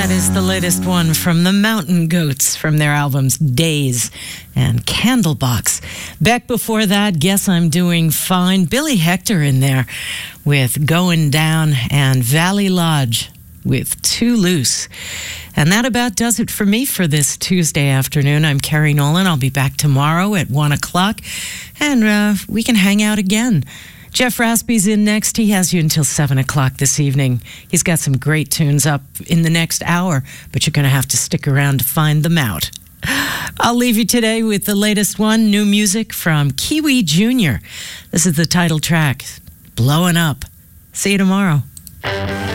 That is the latest one from the Mountain Goats from their albums Days and Candlebox. Back before that, Guess I'm Doing Fine. Billy Hector in there with Going Down, and Valley Lodge with Too Loose. And that about does it for me for this Tuesday afternoon. I'm Carrie Nolan. I'll be back tomorrow at 1 o'clock, and we can hang out again. Jeff Raspy's in next. He has you until 7 o'clock this evening. He's got some great tunes up in the next hour, but you're going to have to stick around to find them out. I'll leave you today with the latest one, new music from Kiwi Jr. This is the title track, Blowing Up. See you tomorrow.